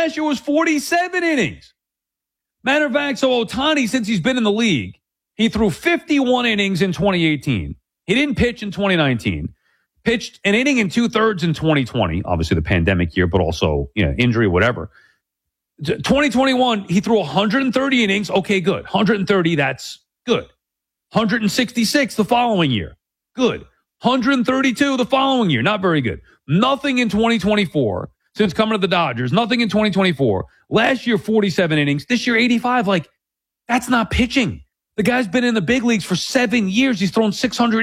last year was 47 innings. Matter of fact, so Ohtani, since he's been in the league, he threw 51 innings in 2018. He didn't pitch in 2019. Pitched an inning and 2/3 in 2020, obviously the pandemic year, but also injury, whatever. 2021, he threw 130 innings. Okay, good. 130, that's good. 166 the following year. Good. 132 the following year. Not very good. Nothing in 2024 since coming to the Dodgers. Nothing in 2024. Last year, 47 innings. This year, 85. Like, that's not pitching. The guy's been in the big leagues for 7 years. He's thrown 600